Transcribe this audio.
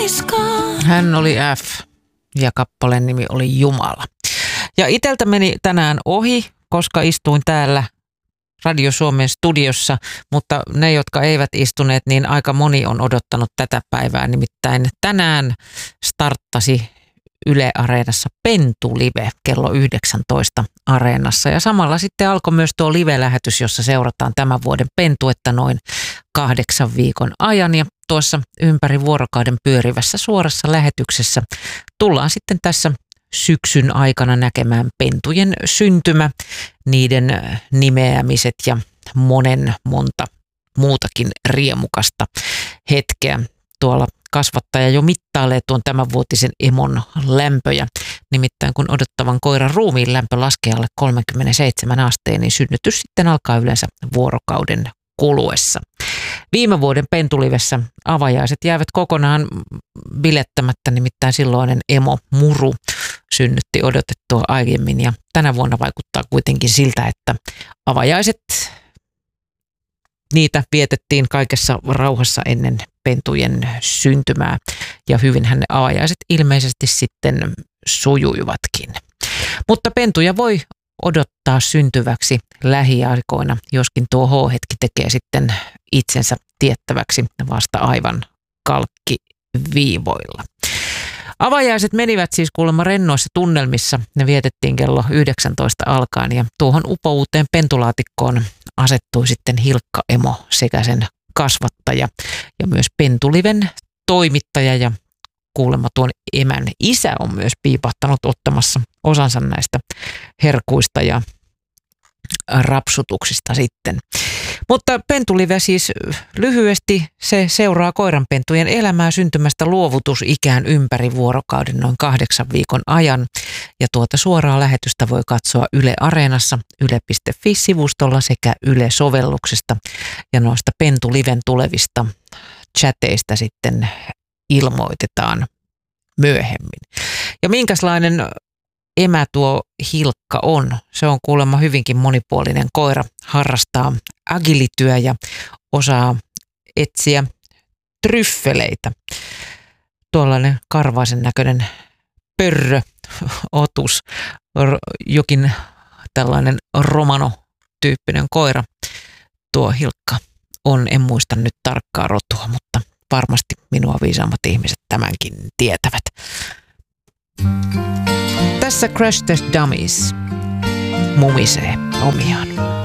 Hän oli F ja kappaleen nimi oli Jumala. Ja iteltä meni tänään ohi, koska istuin täällä Radio Suomen studiossa, mutta ne, jotka eivät istuneet, niin aika moni on odottanut tätä päivää. Nimittäin tänään starttasi Yle Areenassa Pentu-live kello 19 Areenassa. Ja samalla sitten alkoi myös tuo live-lähetys, jossa seurataan tämän vuoden pentuetta noin 8 viikon ajan. Ja tuossa ympäri vuorokauden pyörivässä suorassa lähetyksessä tullaan sitten tässä syksyn aikana näkemään pentujen syntymä, niiden nimeämiset ja monta muutakin riemukasta hetkeä. Tuolla kasvattaja jo mittailee tuon tämänvuotisen emon lämpöjä. Nimittäin kun odottavan koiran ruumiin lämpö laskee alle 37 asteen, niin synnytys sitten alkaa yleensä vuorokauden kuluessa. Viime vuoden Pentulivessä avajaiset jäävät kokonaan bilettämättä, nimittäin silloinen emo Muru synnytti odotettua aiemmin ja tänä vuonna vaikuttaa kuitenkin siltä, että avajaiset, niitä vietettiin kaikessa rauhassa ennen pentujen syntymää ja hyvinhän ne avajaiset ilmeisesti sitten sujuivatkin. Mutta pentuja voi odottaa syntyväksi lähiaikoina, joskin tuo H-hetki tekee sitten itsensä tiettäväksi vasta aivan kalkkiviivoilla. Avajaiset menivät siis kuulemma rennoissa tunnelmissa. Ne vietettiin kello 19 alkaen ja tuohon upouuteen pentulaatikkoon asettui sitten Hilkka-emo sekä sen kasvattaja ja myös Pentuliven toimittaja ja kuulemma tuon emän isä on myös piipahtanut ottamassa osansa näistä herkuista ja rapsutuksista sitten. Mutta Pentulive siis lyhyesti, se seuraa koiranpentujen elämää syntymästä luovutusikään ympäri vuorokauden noin 8 viikon ajan. Ja tuota suoraa lähetystä voi katsoa Yle Areenassa, yle.fi-sivustolla sekä Yle-sovelluksesta. Ja noista Pentuliven tulevista chateista sitten ilmoitetaan myöhemmin. Ja minkälainen emä tuo Hilkka on? Se on kuulemma hyvinkin monipuolinen koira, harrastaa agilityä ja osaa etsiä tryffeleitä. Tuollainen karvaisen näköinen pörrö-otus, jokin tällainen romano-tyyppinen koira. Tuo Hilkka on, en muista nyt tarkkaa rotua, mutta varmasti minua viisaammat ihmiset tämänkin tietävät. Tässä Crash Test Dummies mumisee omiaan.